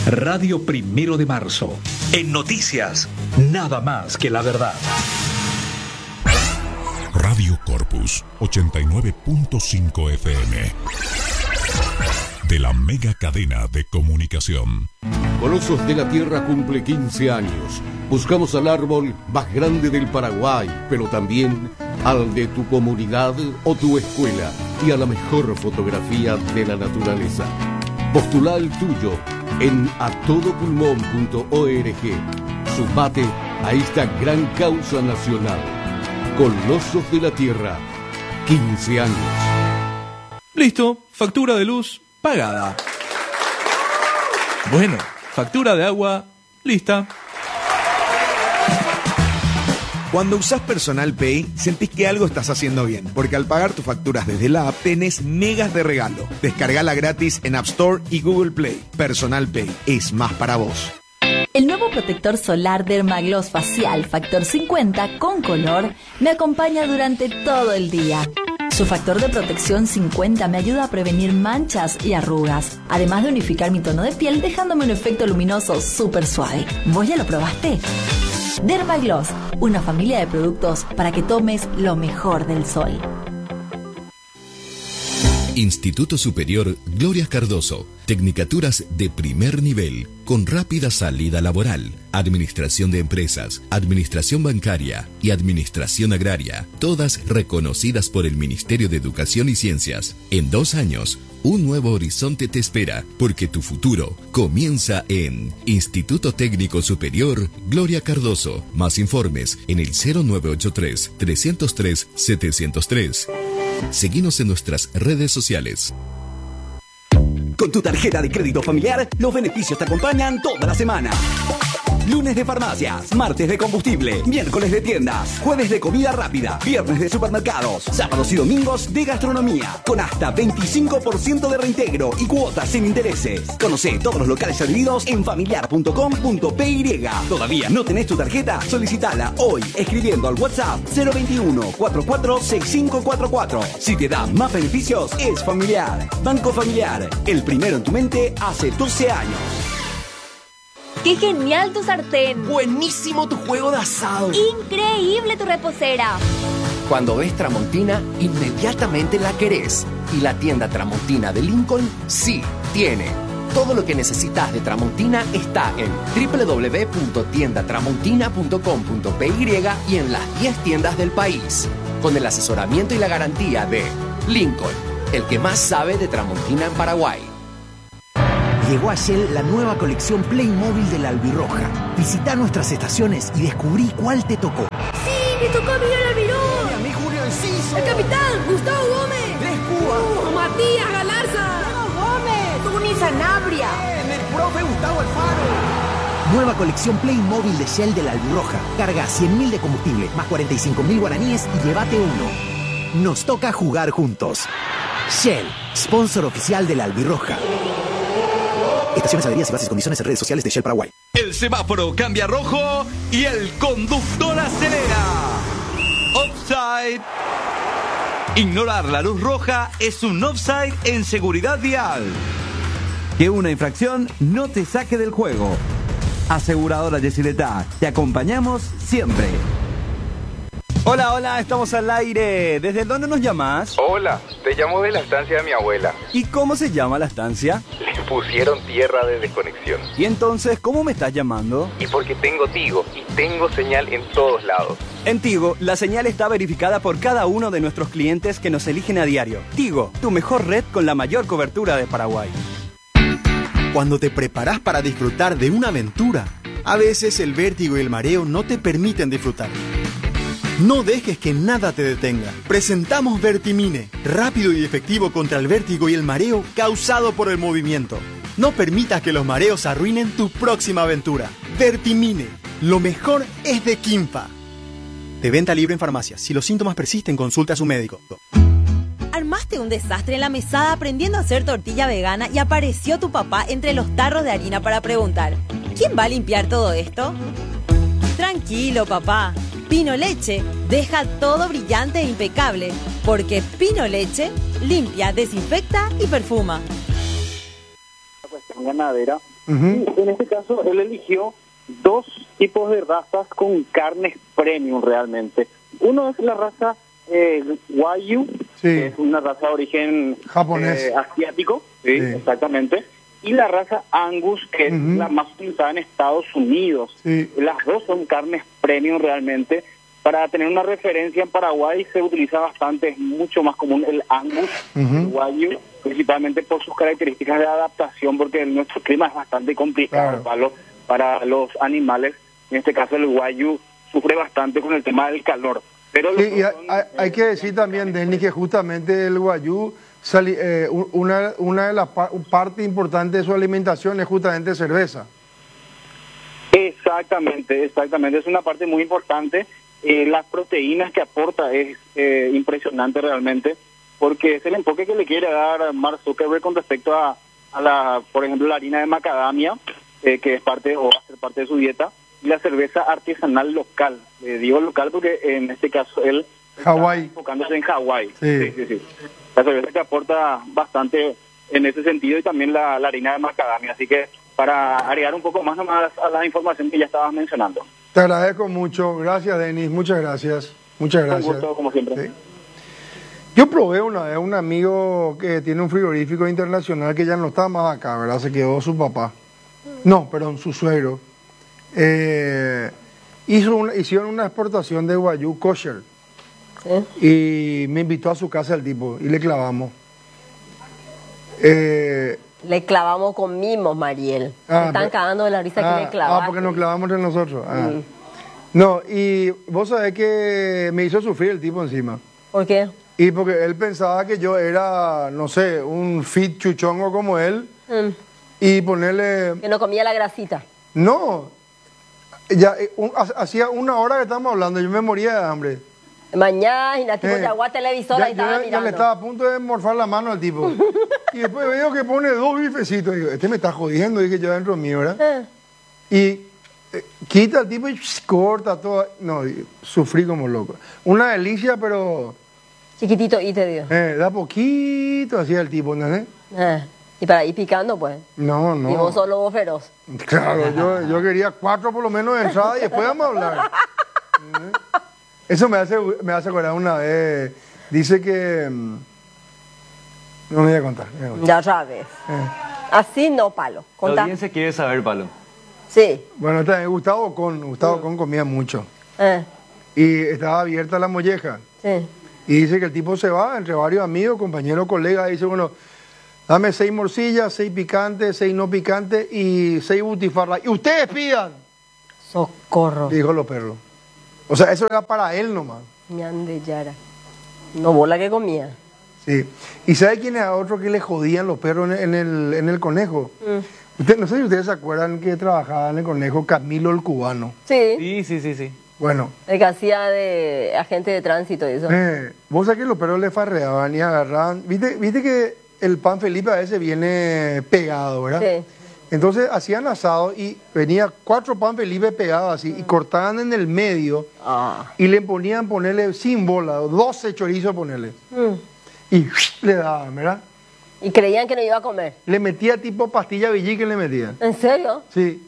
Radio Primero de Marzo. En noticias, nada más que la verdad. Radio Corpus 89.5 FM. De la mega cadena de comunicación. Colosos de la Tierra cumple 15 años. Buscamos al árbol más grande del Paraguay, pero también al de tu comunidad o tu escuela y a la mejor fotografía de la naturaleza. Postula el tuyo en atodopulmón.org. Sumate a esta gran causa nacional. Colosos de la Tierra, 15 años. Listo, factura de luz pagada. Bueno, factura de agua lista. Cuando usás Personal Pay, sentís que algo estás haciendo bien, porque al pagar tus facturas desde la app, tenés megas de regalo. Descargala gratis en App Store y Google Play. Personal Pay es más para vos. El nuevo protector solar Dermagloss Facial Factor 50 con color me acompaña durante todo el día. Su factor de protección 50 me ayuda a prevenir manchas y arrugas, además de unificar mi tono de piel dejándome un efecto luminoso súper suave. ¿Vos ya lo probaste? Dermagloss, una familia de productos para que tomes lo mejor del sol. Instituto Superior Gloria Cardoso. Tecnicaturas de primer nivel, con rápida salida laboral. Administración de empresas, administración bancaria y administración agraria. Todas reconocidas por el Ministerio de Educación y Ciencias. En 2 años, un nuevo horizonte te espera, porque tu futuro comienza en Instituto Técnico Superior Gloria Cardoso. Más informes en el 0983-303-703. Seguinos en nuestras redes sociales. Con tu tarjeta de crédito familiar, los beneficios te acompañan toda la semana. Lunes de farmacias, martes de combustible, miércoles de tiendas, jueves de comida rápida, viernes de supermercados, sábados y domingos de gastronomía, con hasta 25% de reintegro y cuotas sin intereses. Conocé todos los locales adheridos en familiar.com.py. ¿Todavía no tenés tu tarjeta? Solicitala hoy escribiendo al WhatsApp 021 44 6544. Si te da más beneficios, es Familiar. Banco Familiar, el primero en tu mente hace 12 años. ¡Qué genial tu sartén! ¡Buenísimo tu juego de asado! ¡Increíble tu reposera! Cuando ves Tramontina, inmediatamente la querés. Y la tienda Tramontina de Lincoln sí tiene. Todo lo que necesitas de Tramontina está en www.tiendatramontina.com.py y en las 10 tiendas del país. Con el asesoramiento y la garantía de Lincoln, el que más sabe de Tramontina en Paraguay. Llegó a Shell la nueva colección Playmobil de la Albirroja. Visita nuestras estaciones y descubrí cuál te tocó. ¡Sí! ¡Me tocó Miguel Almirón! ¡A mí Julio Enciso! ¡El capitán! ¡Gustavo Gómez! ¡Les Cuba! ¡Matías Galarza! ¡Gómez! ¡Tuni Sanabria! ¡El profe Gustavo Alfaro! Nueva colección Playmobil de Shell de la Albirroja. Carga 100.000 de combustible, más 45.000 guaraníes y llévate uno. Nos toca jugar juntos. Shell, sponsor oficial de la Albirroja. Estaciones, adheridas y bases y condiciones en redes sociales de Shell Paraguay. El semáforo cambia a rojo y el conductor acelera. Offside. Ignorar la luz roja es un offside en seguridad vial. Que una infracción no te saque del juego. Aseguradora Yesileta, te acompañamos siempre. Hola, hola, estamos al aire. ¿Desde dónde nos llamas? Hola, te llamo de la estancia de mi abuela. ¿Y cómo se llama la estancia? Le pusieron tierra de desconexión. ¿Y entonces cómo me estás llamando? Y porque tengo Tigo y tengo señal en todos lados. En Tigo, la señal está verificada por cada uno de nuestros clientes que nos eligen a diario. Tigo, tu mejor red con la mayor cobertura de Paraguay. Cuando te preparás para disfrutar de una aventura, a veces el vértigo y el mareo no te permiten disfrutar. No dejes que nada te detenga. Presentamos Vertimine, rápido y efectivo contra el vértigo y el mareo causado por el movimiento. No permitas que los mareos arruinen tu próxima aventura. Vertimine, lo mejor es de Quimpa. De venta libre en farmacias. Si los síntomas persisten, consulte a su médico. Armaste un desastre en la mesada aprendiendo a hacer tortilla vegana y apareció tu papá entre los tarros de harina para preguntar: ¿quién va a limpiar todo esto? Tranquilo, papá. Pino Leche deja todo brillante e impecable, porque Pino Leche limpia, desinfecta y perfuma. explotación ganadera. Y en este caso, él eligió 2 tipos de razas con carnes premium realmente. Uno es la raza Wagyu, que es una raza de origen japonés, asiático, exactamente, y la raza Angus, que es la más utilizada en Estados Unidos. Las dos son carnes premium realmente. Para tener una referencia, en Paraguay se utiliza bastante, es mucho más común el Angus, el Wagyu, principalmente por sus características de adaptación, porque nuestro clima es bastante complicado para los animales. En este caso el Wagyu sufre bastante con el tema del calor. Pero hay que decir también, Denis, que justamente el Wagyu, una de las partes importantes de su alimentación es justamente cerveza. Exactamente, es una parte muy importante. Las proteínas que aporta es impresionante realmente, porque es el enfoque que le quiere dar Mark Zuckerberg con respecto a la, por ejemplo, la harina de macadamia, que es parte o va a ser parte de su dieta, y la cerveza artesanal local. Digo local porque en este caso él Hawái, está enfocándose en Hawái. Sí. La cerveza que aporta bastante en ese sentido, y también la harina de macadamia. Así que para agregar un poco más nomás a la información que ya estabas mencionando. Te agradezco mucho. Gracias, Denis. Muchas gracias. Muchas gracias. Un gusto, como siempre. Sí. Yo probé una vez un amigo que tiene un frigorífico internacional que ya no está más acá, ¿verdad? Se quedó su papá. No, perdón, su suegro. Hicieron una exportación de Wagyu kosher. Y me invitó a su casa el tipo y le clavamos. Le clavamos con mimos, Mariel. Están cagando de la risa que le clavamos. Porque nos clavamos entre nosotros. No, y vos sabés que me hizo sufrir el tipo encima. ¿Por qué? Y porque él pensaba que yo era, no sé, un fit chuchongo como él. Y ponerle... Que no comía la grasita. No. Ya hacía 1 hora que estábamos hablando, yo me moría de hambre. Mañana, y la tipo Yaguá televisora y estaba mirando. Ya le estaba a punto de morfar la mano al tipo. Y después veo que pone 2 bifecitos. Y digo, este me está jodiendo, dije yo dentro mío, ¿verdad? Y quita el tipo y corta todo. No, sufrí como loco. Una delicia, pero... Chiquitito, y te dio. Da poquito, hacía el tipo, ¿no? Y para ir picando, pues. No. Y vos solo vos feroz. Claro, yo quería 4 por lo menos de entrada y después vamos a hablar. Eso me hace acordar una vez. Dice que... No me voy a contar. Ya sabes. Así no, Palo. La audiencia quiere saber, Palo. Sí. Bueno, Gustavo Con comía mucho. Y estaba abierta la molleja. Sí. Y dice que el tipo se va entre varios amigos, compañeros, colegas. Y dice, bueno, dame 6 morcillas, 6 picantes, 6 no picantes y 6 butifarras. Y ustedes pidan. Socorro. Dijo los perros. O sea, eso era para él nomás. Ñande Yara. No bola que comía. Sí. ¿Y sabe quién era otro que le jodían los perros en el conejo? No sé si ustedes se acuerdan que trabajaba en el conejo Camilo el cubano. Sí. Sí. Bueno. El que hacía de agente de tránsito y eso. Vos sabés que los perros le farreaban y agarraban. ¿Viste que el pan Felipe a veces viene pegado, ¿verdad? Sí. Entonces hacían asado y venía 4 pan Felipe pegados así y cortaban en el medio y le ponerle sin bola, 12 chorizos ponerle. Y le daban, ¿verdad? Y creían que no iba a comer. Le metía tipo pastilla Villi que le metía. ¿En serio? Sí.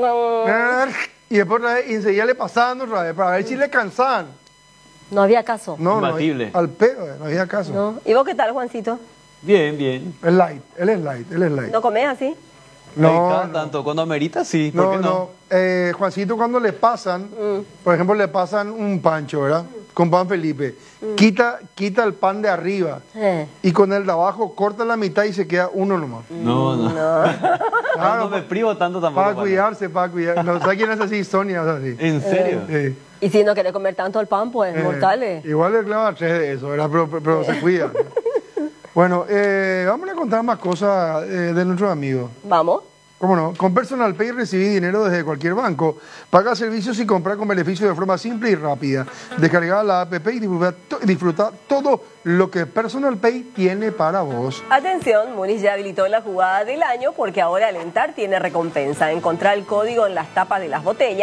Y después otra vez, y enseguida le pasaban otra vez para ver si le cansaban. No había caso. No, al pedo, no había caso. No. ¿Y vos qué tal, Juancito? Bien. Él es light. ¿No comés así? No, tanto. Cuando amerita, sí. No, ¿Por qué no? Juancito, cuando le pasan, por ejemplo, le pasan un pancho, ¿verdad? Con pan Felipe. Quita el pan de arriba. Y con el de abajo corta la mitad y se queda uno nomás. No. Claro, no me privo tanto tampoco. Para cuidarse. No, ¿sabes quién es así? Sonia, es así. ¿En serio? Sí. Y si no querés comer tanto el pan, pues, mortales. Igual le clava 3 de eso, ¿verdad? Pero se cuida. Bueno, vamos a contar más cosas de nuestros amigos. ¿Vamos? ¿Cómo no? Con Personal Pay recibí dinero desde cualquier banco. Paga servicios y compra con beneficio de forma simple y rápida. Descarga la app y disfruta todo lo que Personal Pay tiene para vos. Atención, Moody's ya habilitó la jugada del año porque ahora Alentar tiene recompensa. Encontrar el código en las tapas de las botellas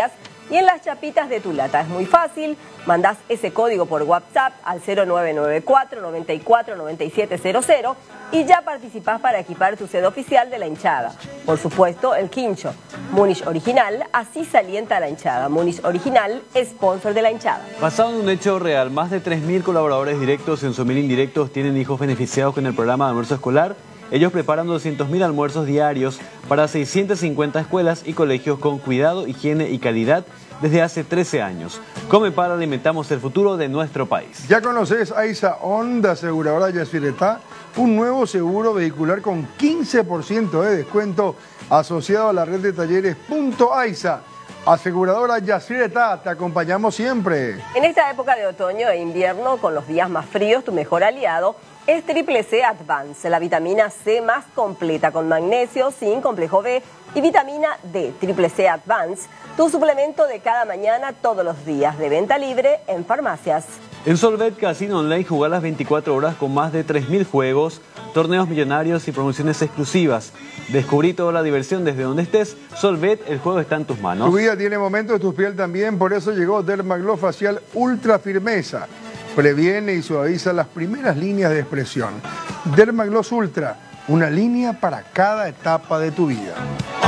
Y en las chapitas de tu lata es muy fácil, mandás ese código por WhatsApp al 0994 94 9700 y ya participás para equipar tu sed oficial de la hinchada. Por supuesto, el quincho. Munich Original, así se alienta la hinchada. Munich Original, sponsor de la hinchada. Basado en un hecho real, más de 3.000 colaboradores directos y 11.000 indirectos tienen hijos beneficiados con el programa de almuerzo escolar. Ellos preparan 200.000 almuerzos diarios para 650 escuelas y colegios con cuidado, higiene y calidad desde hace 13 años. Comepar, alimentamos el futuro de nuestro país. Ya conoces AISA Honda Aseguradora Yacyretá, un nuevo seguro vehicular con 15% de descuento asociado a la red de talleres .AISA. Aseguradora Yacyretá, te acompañamos siempre. En esta época de otoño e invierno, con los días más fríos, tu mejor aliado es Triple C Advance, la vitamina C más completa con magnesio, zinc, complejo B y vitamina D. Triple C Advance, tu suplemento de cada mañana todos los días, de venta libre en farmacias. En Solvet Casino Online jugá las 24 horas con más de 3.000 juegos, torneos millonarios y promociones exclusivas. Descubrí toda la diversión desde donde estés. Solvet, el juego está en tus manos. Tu vida tiene momentos, tu piel también, por eso llegó Dermaglow Facial Ultra Firmeza. Previene y suaviza las primeras líneas de expresión. Dermagloss Ultra, una línea para cada etapa de tu vida.